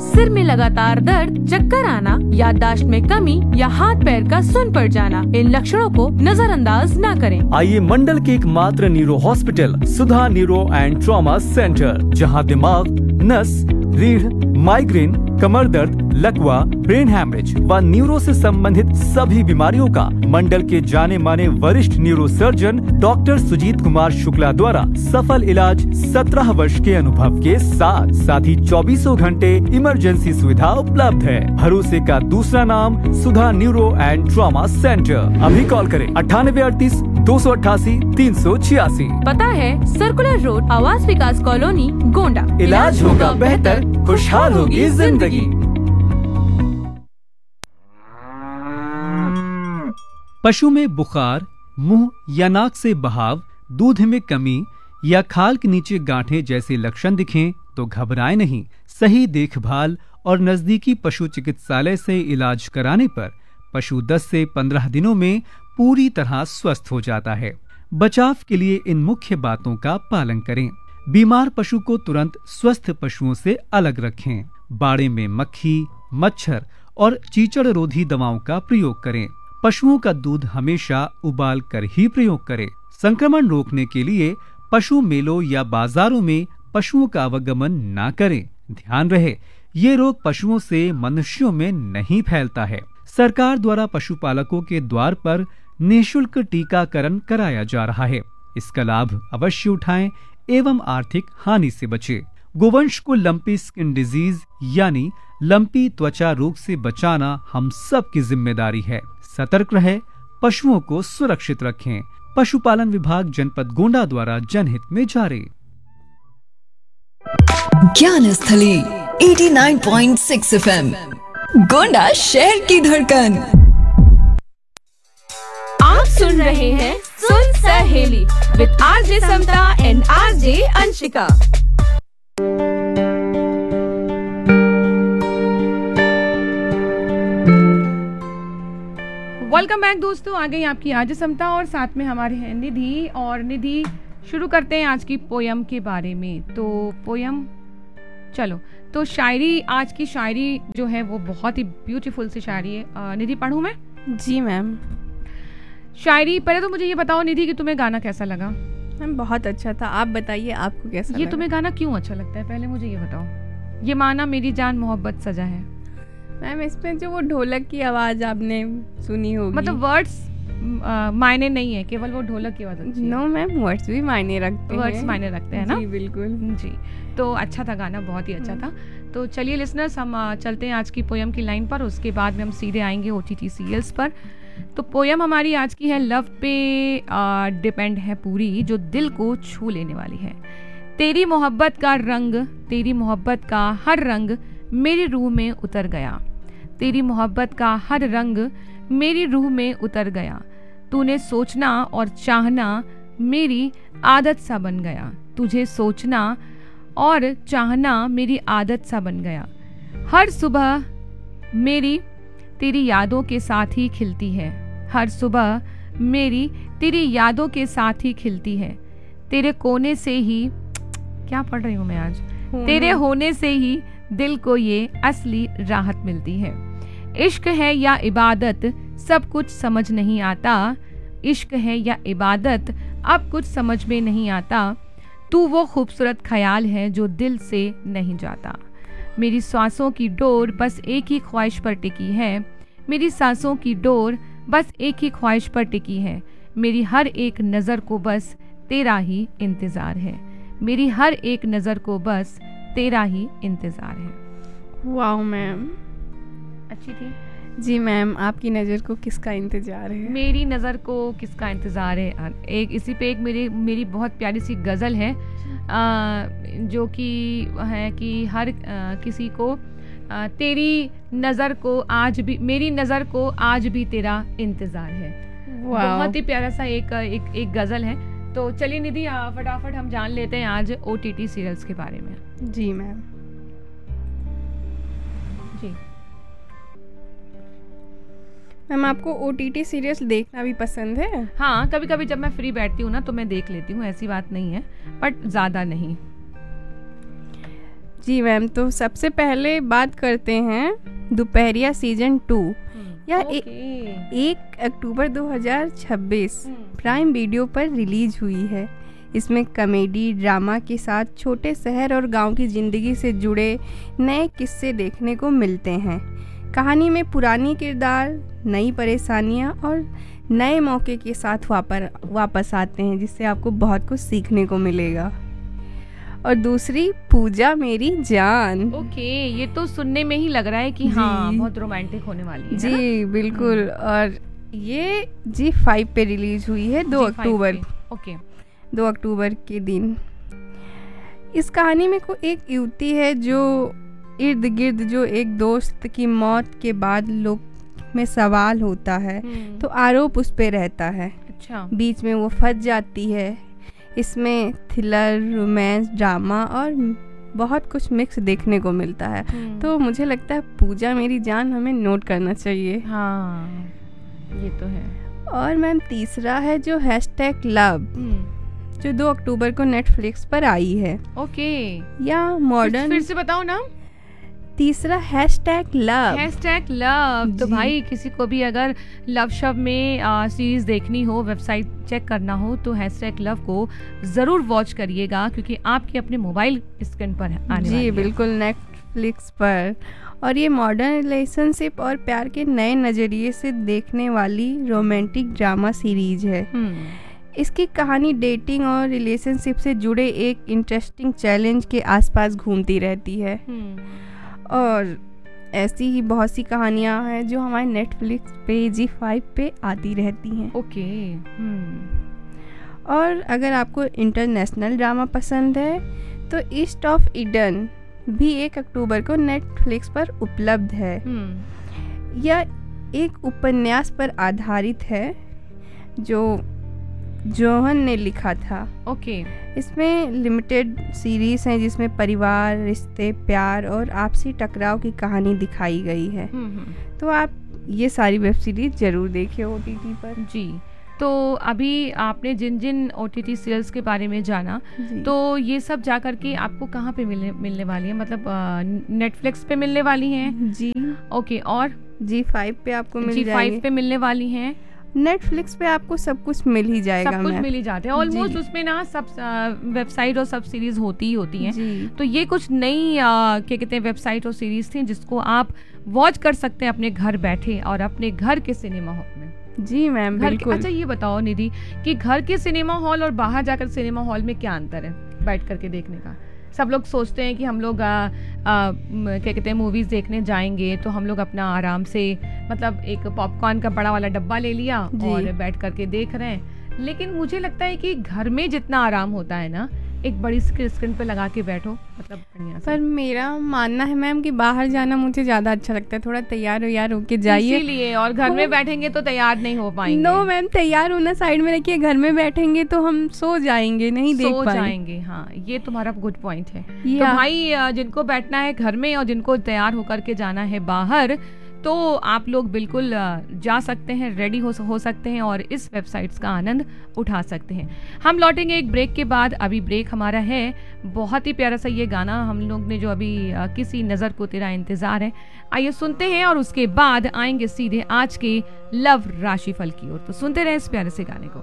सिर में लगातार दर्द, चक्कर आना, याददाश्त में कमी या हाथ पैर का सुन पड़ जाना, इन लक्षणों को नजरअंदाज न करें। आइए मंडल के एकमात्र neuro hospital Sudha neuro and trauma centre, जहां दिमाग, नस, रीढ़, माइग्रेन, कमर दर्द, लकवा, ब्रेन हैमरेज व न्यूरो से संबंधित सभी बीमारियों का मंडल के जाने माने वरिष्ठ neuro surgeon doctor Sujit Kumar Shukla द्वारा सफल इलाज 17 वर्ष के अनुभव के साथ ही 24 घंटे इमरजेंसी सुविधा उपलब्ध है। भरोसे का दूसरा नाम सुधा न्यूरो एंड ट्रॉमा सेंटर। अभी कॉल करें 9838 288 386। पता है सर्कुलर रोड, आवास विकास कॉलोनी, गोंडा। इलाज होगा बेहतर, खुशहाल होगी जिंदगी। पशु में बुखार, मुंह या नाक से बहाव, दूध में कमी या खाल के नीचे गांठें जैसे लक्षण दिखें तो घबराएं नहीं। सही देखभाल और नजदीकी पशु चिकित्सालय से इलाज कराने पर पशु 10 से 15 दिनों में पूरी तरह स्वस्थ हो जाता है। बचाव के लिए इन मुख्य बातों का पालन करें। बीमार पशु को तुरंत स्वस्थ पशुओं से अलग रखें। बाड़े में मक्खी, मच्छर और चीचड़ रोधी दवाओं का प्रयोग करें। पशुओं का दूध हमेशा उबाल कर ही प्रयोग करें। संक्रमण रोकने के लिए पशु मेलों या बाजारों में पशुओं का आवागमन न करें। ध्यान रहे, ये रोग पशुओं से मनुष्यों में नहीं फैलता है। सरकार द्वारा पशुपालकों के द्वार पर निःशुल्क टीकाकरण कराया जा रहा है। इसका लाभ अवश्य उठाएं एवं आर्थिक हानि से बचें। गोवंश को लंपी स्किन डिजीज यानी लंपी त्वचा रोग से बचाना हम सब की जिम्मेदारी है। सतर्क रहे, पशुओं को सुरक्षित रखें। पशुपालन विभाग जनपद गोंडा द्वारा जनहित में जारी। ज्ञान स्थली 89.6 FM, गोंडा शहर की धड़कन। आप सुन रहे हैं सुन सहेली with RJ Samta and RJ Anshika. Welcome back दोस्तों, आ गई आपकी आरजे समता और साथ में हमारे हैं निधि। और निधि, शुरू करते हैं आज की पोयम के बारे में। तो पोयम, चलो तो शायरी, आज की शायरी जो है वो बहुत ही ब्यूटीफुल सी शायरी है। निधि, पढ़ूं मैं? जी मैम। शायरी, पहले तो मुझे ये बताओ निधि कि तुम्हें गाना कैसा लगा? मैम बहुत अच्छा था, आप बताइए आपको कैसा ये लगा? तुम्हें गाना क्यों अच्छा लगता है, पहले मुझे ये बताओ। ये माना मेरी जान मोहब्बत सजा है। मैम इसमें जो वो ढोलक की आवाज आपने सुनी होगी, मतलब वर्ड्स मायने नहीं है, केवल वो ढोलक की आवाज अच्छी है। नो मैम, वर्ड्स भी मायने रखते हैं। वर्ड्स मायने रखते हैं ना? जी बिल्कुल जी। तो अच्छा था गाना, बहुत ही अच्छा था। तो चलिए लिसनर्स, हम चलते हैं आज की पोयम की लाइन पर। उसके बाद में हम सीधे आएंगे OTT सीरियल्स पर। तो पोयम हमारी आज की है लव पे डिपेंड है पूरी, जो दिल को छू लेने वाली है। तेरी मोहब्बत का रंग, तेरी मोहब्बत का हर रंग मेरी रूह में उतर गया। तेरी मोहब्बत का हर रंग मेरी रूह में उतर गया। तूने सोचना और चाहना मेरी आदत सा बन गया। तुझे सोचना और चाहना मेरी आदत सा बन गया। हर सुबह मेरी तेरी यादों के साथ ही खिलती है। हर सुबह मेरी तेरी यादों के साथ ही खिलती है। तेरे कोने से ही, क्या पढ़ रही हूँ मैं आज, तेरे होने से ही दिल को ये असली राहत मिलती है। इश्क है या इबादत सब कुछ समझ नहीं आता। इश्क है या इबादत अब कुछ समझ में नहीं आता। तू वो खूबसूरत ख्याल है जो दिल से नहीं जाता। मेरी सांसों की डोर बस एक ही ख्वाहिश पर टिकी है। मेरी सांसों की डोर बस एक ही ख्वाहिश पर टिकी है। मेरी हर एक नज़र को बस तेरा ही इंतज़ार है। मेरी हर एक नज़र को बस तेरा ही इंतज़ार है। वाओ मैम, अच्छी थी। जी मैम, आपकी नज़र को किसका इंतजार है? मेरी नज़र को किसका इंतज़ार है, एक इसी पे एक मेरी बहुत प्यारी सी गज़ल है जो कि है कि हर किसी को तेरी नज़र को आज भी, मेरी नज़र को आज भी तेरा इंतज़ार है। बहुत ही प्यारा सा एक गज़ल है। तो चलिए निधि, फटाफट हम जान लेते हैं आज OTT सीरियल्स के बारे में। जी मैम। जी मैम, आपको OTT सीरियल्स देखना भी पसंद है? हाँ, कभी कभी जब मैं फ्री बैठती हूँ ना तो मैं देख लेती हूँ, ऐसी बात नहीं है, बट ज़्यादा नहीं। जी मैम, तो सबसे पहले बात करते हैं दोपहरिया सीजन 2 या 1 अक्टूबर 2026 प्राइम वीडियो पर रिलीज हुई है। इसमें कॉमेडी ड्रामा के साथ छोटे शहर और गांव की ज़िंदगी से जुड़े नए किस्से देखने को मिलते हैं। कहानी में पुरानी किरदार, नई परेशानियां और नए मौके के साथ वापस आते हैं, जिससे आपको बहुत कुछ सीखने को मिलेगा। और दूसरी, पूजा मेरी जान। ओके, ये तो सुनने में ही लग रहा है कि हाँ बहुत रोमांटिक होने वाली है। जी बिल्कुल। और ये G5 पे रिलीज हुई है 2 अक्टूबर। ओके, 2 अक्टूबर के दिन। इस कहानी में कोई एक युवती है जो इर्द गिर्द जो एक दोस्त की मौत के बाद लोग में सवाल होता है, तो आरोप उस पे रहता है। अच्छा। बीच में वो फंस जाती है। इसमें थ्रिलर, रोमांस, ड्रामा और बहुत कुछ मिक्स देखने को मिलता है। तो मुझे लगता है पूजा मेरी जान हमें नोट करना चाहिए। हाँ, ये तो है। और मैम तीसरा है जो #लव, जो 2 अक्टूबर को नेटफ्लिक्स पर आई है। ओके, या मॉडर्न, फिर से बताओ ना। तीसरा #लव। तो भाई किसी को भी अगर लव शब में सीरीज देखनी हो, वेबसाइट चेक करना हो, तो #लव को जरूर वॉच करिएगा, क्योंकि आपके अपने मोबाइल स्क्रीन पर आने वाली है। जी बिल्कुल, नेटफ्लिक्स पर। और ये मॉडर्न रिलेशनशिप और प्यार के नए नज़रिए से देखने वाली रोमांटिक ड्रामा सीरीज है। इसकी कहानी डेटिंग और रिलेशनशिप से जुड़े एक इंटरेस्टिंग चैलेंज के आसपास घूमती रहती है। और ऐसी ही बहुत सी कहानियां हैं जो हमारे नेटफ्लिक्स पे G5 पे आती रहती हैं। ओके। और अगर आपको इंटरनेशनल ड्रामा पसंद है तो ईस्ट ऑफ ईडन भी 1 अक्टूबर को नेटफ्लिक्स पर उपलब्ध है। यह एक उपन्यास पर आधारित है जो जोहन ने लिखा था। ओके। इसमें लिमिटेड सीरीज हैं जिसमें परिवार, रिश्ते, प्यार और आपसी टकराव की कहानी दिखाई गई है। तो आप ये सारी वेब सीरीज जरूर देखिए OTT पर। जी, तो अभी आपने जिन जिन OTT सीरियल्स के बारे में जाना, तो ये सब जा करके आपको कहाँ पे मिलने वाली है? मतलब नेटफ्लिक्स पे मिलने वाली हैं? जी। ओके, और G5 पे आपको मिल जाएंगे। G5 पे मिलने वाली हैं। नेटफ्लिक्स पे आपको सब कुछ मिल ही जाएगा। सब कुछ मिल ही जाते हैं ऑलमोस्ट। उसमें ना सब वेबसाइट और सब सीरीज होती ही हैं। तो ये कुछ नई क्या कहते हैं वेबसाइट और सीरीज थी जिसको आप वॉच कर सकते हैं अपने घर बैठे और अपने घर के सिनेमा हॉल में। जी मैम बिल्कुल। अच्छा, ये बताओ निधि कि घर के सिनेमा हॉल और बाहर जाकर सिनेमा हॉल में क्या अंतर है बैठ करके देखने का? सब लोग सोचते हैं कि हम लोग क्या कहते हैं मूवीज देखने जाएंगे तो हम लोग अपना आराम से, मतलब एक पॉपकॉर्न का बड़ा वाला डब्बा ले लिया और बैठ करके देख रहे हैं। लेकिन मुझे लगता है कि घर में जितना आराम होता है ना, एक बड़ी स्क्रीन पे लगा के बैठो, मतलब बढ़िया से। पर मेरा मानना है मैम कि बाहर जाना मुझे ज़्यादा अच्छा लगता है। थोड़ा तैयार होके जाइए। इसीलिए, और घर में बैठेंगे तो तैयार नहीं हो पाएंगे। नो मैम, तैयार होना साइड में रखिए। घर में बैठेंगे तो हम सो जाएंगे, नहीं देख पाएंगे। जाएंगे। हाँ, ये तुम्हारा गुड पॉइंट है। तो भाई जिनको बैठना है घर में और जिनको तैयार होकर के जाना है बाहर, तो आप लोग बिल्कुल जा सकते हैं, रेडी हो सकते हैं और इस वेबसाइट्स का आनंद उठा सकते हैं। हम लौटेंगे एक ब्रेक के बाद। अभी ब्रेक हमारा है। बहुत ही प्यारा सा ये गाना हम लोग ने जो अभी किसी नज़र को तेरा इंतज़ार है, आइए सुनते हैं और उसके बाद आएंगे सीधे आज के लव राशिफल की ओर। तो सुनते रहे इस प्यारे से गाने को।